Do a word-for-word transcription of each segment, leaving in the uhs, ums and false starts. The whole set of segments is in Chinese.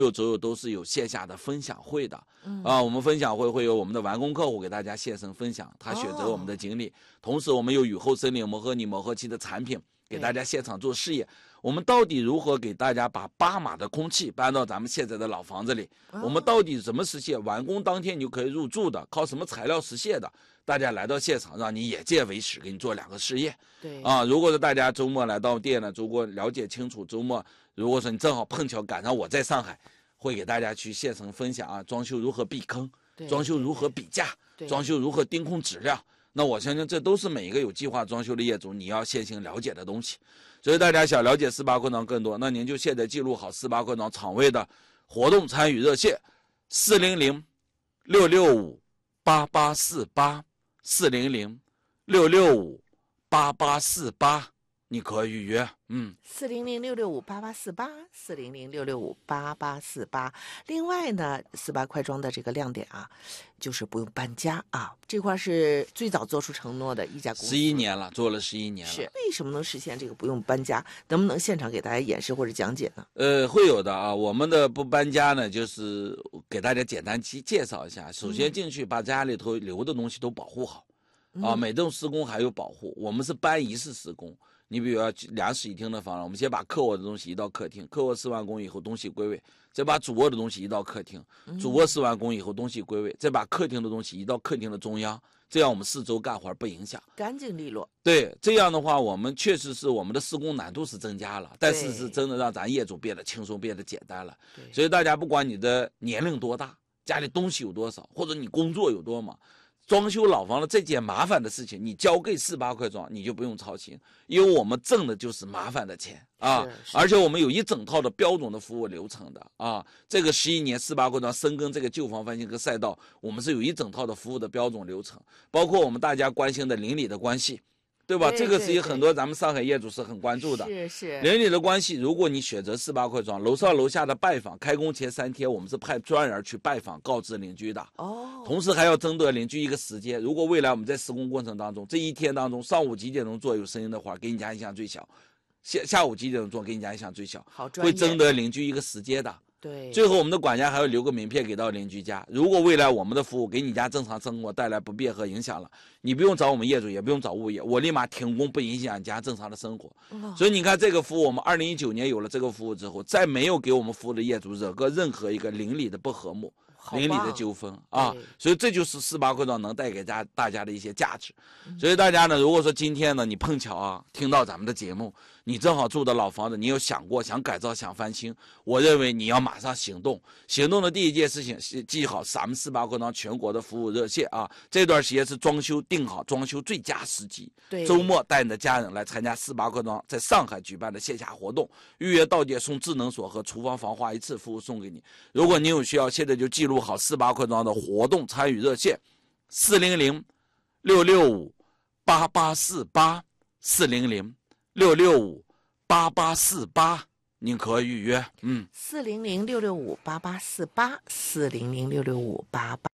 有周有都是有线下的分享会的，嗯、啊，我们分享会会有我们的完工客户给大家现身分享，他选择我们的经历，哦、同时我们有雨后森林磨合泥磨合漆的产品给大家现场做试验。我们到底如何给大家把八码的空气搬到咱们现在的老房子里？哦、我们到底怎么实现完工当天你就可以入住的？靠什么材料实现的？大家来到现场，让你眼见为实，给你做两个试验。 对啊，如果是大家周末来到店呢，如果了解清楚，周末如果说你正好碰巧赶上我在上海，会给大家去现场分享啊，装修如何避坑，装修如何比价，装修如何盯控质量。那我相信这都是每一个有计划装修的业主你要先行了解的东西。所以大家想了解四八扩张更多，那您就现在记录好四八扩张场位的活动参与热线：四零零六六五八八四八，四零零六六五八八四八，你可以预约。嗯， 四零零六六五八八四八，四零零六六五八八四八。另外呢，四八快装的这个亮点啊，就是不用搬家啊，这块是最早做出承诺的一家公司， 十一年了，做了十一年了。 是为什么能实现这个不用搬家？能不能现场给大家演示或者讲解呢？ 呃，会有的啊。我们的不搬家呢，就是给大家简单去介绍一下。首先进去把家里头留的东西都保护好。嗯、啊，每栋施工还有保护，我们是搬一式施工。你比如说两室一厅的房子，我们先把客卧的东西移到客厅，客卧施完工以后东西归位，再把主卧的东西移到客厅，主卧施完工以后东西归位，再把客厅的东西移到客厅的中央，这样我们四周干活不影响， 干净利落。 对，这样的话我们确实是我们的施工难度是增加了，但是是真的让咱业主变得轻松，变得简单了。所以大家不管你的年龄多大，家里东西有多少，或者你工作有多忙，装修老房的这件麻烦的事情，你交给四八快装，你就不用操心，因为我们挣的就是麻烦的钱啊！而且我们有一整套的标准的服务流程的啊。这个十一年四八快装深耕这个旧房翻新和赛道，我们是有一整套的服务的标准流程，包括我们大家关心的邻里的关系。对吧？ 对这个是有很多咱们上海业主是很关注的。 是是。 邻里的关系，如果你选择四八快装，楼上楼下的拜访，开工前三天，我们是派专人去拜访，告知邻居的。哦。同时还要征得邻居一个时间，如果未来我们在施工过程当中，这一天当中，上午几点钟做有声音的话，给你家影响最小；下下午几点钟做，给你家影响最小。 好专业。 会征得邻居一个时间的。 对， 最后我们的管家还要留个名片给到邻居家。如果未来我们的服务给你家正常生活带来不便和影响了，你不用找我们业主，也不用找物业，我立马停工，不影响你家正常的生活。哦、所以你看这个服务，我们二零一九年有了这个服务之后，再没有给我们服务的业主惹过任何一个邻里的不和睦、邻里的纠纷啊。所以这就是四八快装能带给家大家的一些价值。嗯、所以大家呢，如果说今天呢你碰巧啊听到咱们的节目，你正好住的老房子，你有想过想改造、想翻新，我认为你要马上行动。行动的第一件事情是记好咱们四八快装全国的服务热线啊，这段时间是装修定好装修最佳时机。 对， 周末带你的家人来参加四八快装在上海举办的线下活动，预约到店送智能锁和厨房防滑一次服务送给你。如果您有需要，现在就记录好四八快装的活动参与热线：四零零六六五八八四八，四零零六六五八八四八，您可以预约。嗯， 四零零六六五八八四八，四零零六六五八八。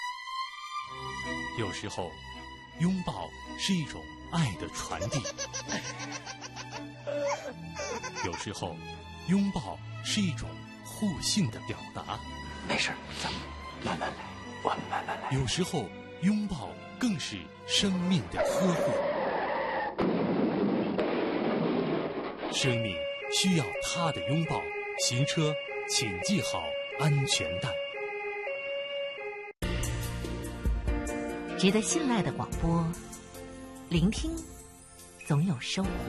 有时候，拥抱是一种爱的传递；有时候，拥抱是一种互信的表达。 没事，咱们慢慢来，我们慢慢来。 有时候，拥抱更是生命的呵护。生命需要他的拥抱，行车请系好安全带。 值得信赖的广播，聆听总有收获。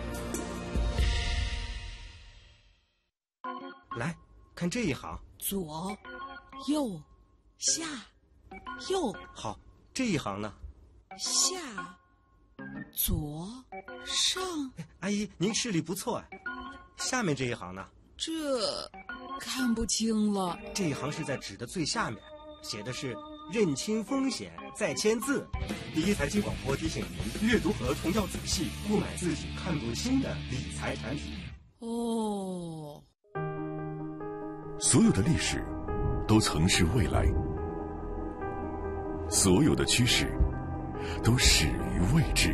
来看这一行， 左右下右。 好，这一行呢？ 下左上。 阿姨，您视力不错哎。下面这一行呢？ 这看不清了。 这一行是在纸的最下面，写的是认清风险再签字。第一财经广播提醒您，阅读合同要仔细，不买自己看不清的理财产品。 哦， 所有的历史都曾是未来，所有的趋势都始于未知。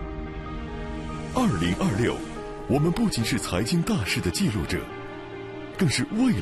二零二六，我们不仅是财经大事的记录者， 更是未来。